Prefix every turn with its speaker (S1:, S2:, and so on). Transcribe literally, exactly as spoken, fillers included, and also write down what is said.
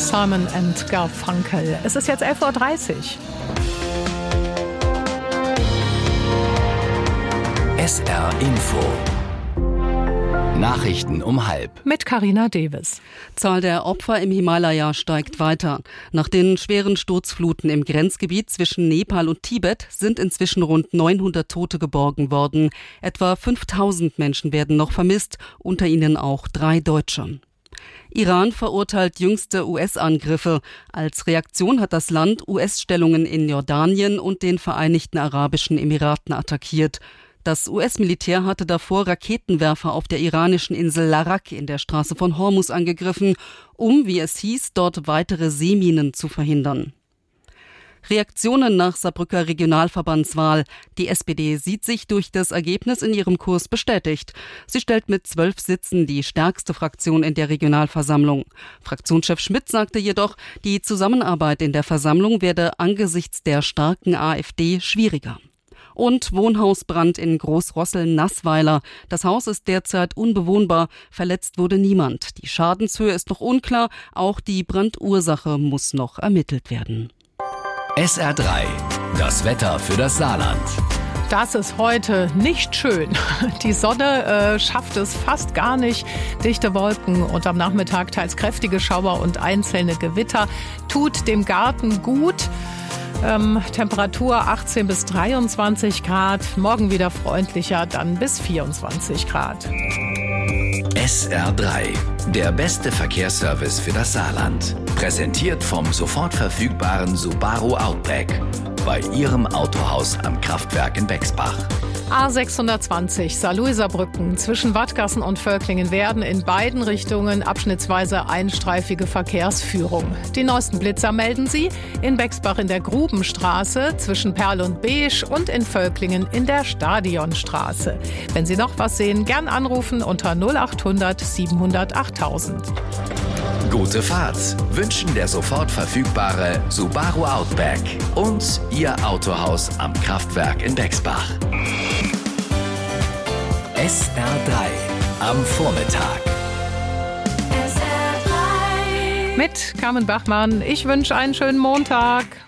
S1: Simon and Garfunkel. Es ist jetzt elf Uhr dreißig.
S2: S R Info. Nachrichten um halb.
S1: Mit Carina Davis.
S3: Zahl der Opfer im Himalaya steigt weiter. Nach den schweren Sturzfluten im Grenzgebiet zwischen Nepal und Tibet sind inzwischen rund neunhundert Tote geborgen worden. Etwa fünftausend Menschen werden noch vermisst, unter ihnen auch drei Deutsche. Iran verurteilt jüngste U S-Angriffe. Als Reaktion hat das Land U S-Stellungen in Jordanien und den Vereinigten Arabischen Emiraten attackiert. Das U S-Militär hatte davor Raketenwerfer auf der iranischen Insel Larak in der Straße von Hormuz angegriffen, um, wie es hieß, dort weitere Seeminen zu verhindern. Reaktionen nach Saarbrücker Regionalverbandswahl. Die S P D sieht sich durch das Ergebnis in ihrem Kurs bestätigt. Sie stellt mit zwölf Sitzen die stärkste Fraktion in der Regionalversammlung. Fraktionschef Schmidt sagte jedoch, die Zusammenarbeit in der Versammlung werde angesichts der starken AfD schwieriger. Und Wohnhausbrand in Großrossel-Nassweiler. Das Haus ist derzeit unbewohnbar. Verletzt wurde niemand. Die Schadenshöhe ist noch unklar. Auch die Brandursache muss noch ermittelt werden.
S2: S R drei. Das Wetter für das Saarland.
S1: Das ist heute nicht schön. Die Sonne äh, schafft es fast gar nicht. Dichte Wolken und am Nachmittag teils kräftige Schauer und einzelne Gewitter. Tut dem Garten gut. Ähm, Temperatur achtzehn bis dreiundzwanzig Grad. Morgen wieder freundlicher, dann bis vierundzwanzig Grad.
S2: S R drei. Der beste Verkehrsservice für das Saarland. Präsentiert vom sofort verfügbaren Subaru Outback. Bei Ihrem Autohaus am Kraftwerk in Bexbach.
S1: A sechshundertzwanzig Saarlouiser-Brücken zwischen Wattgassen und Völklingen werden in beiden Richtungen abschnittsweise einstreifige Verkehrsführung. Die neuesten Blitzer melden Sie in Bexbach in der Grubenstraße, zwischen Perl und Beesch und in Völklingen in der Stadionstraße. Wenn Sie noch was sehen, gern anrufen unter null achthundert siebenhundert achttausend.
S2: Gute Fahrt wünschen der sofort verfügbare Subaru Outback und Ihr Autohaus am Kraftwerk in Bexbach. S R drei am Vormittag.
S1: Mit Carmen Bachmann. Ich wünsche einen schönen Montag.